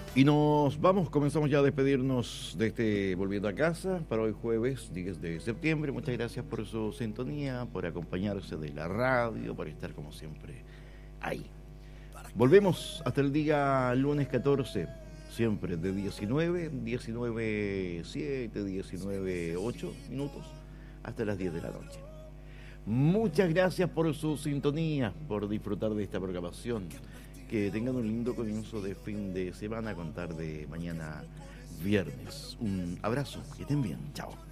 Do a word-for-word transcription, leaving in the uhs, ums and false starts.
Y nos vamos, comenzamos ya a despedirnos de este Volviendo a Casa para hoy jueves diez de septiembre. Muchas gracias por su sintonía, por acompañarse de la radio, por estar como siempre ahí. Volvemos hasta el día lunes catorce, siempre de diecinueve, diecinueve siete, diecinueve ocho minutos hasta las diez de la noche. Muchas gracias por su sintonía, por disfrutar de esta programación. Que tengan un lindo comienzo de fin de semana a contar de mañana viernes. Un abrazo, que estén bien, chao.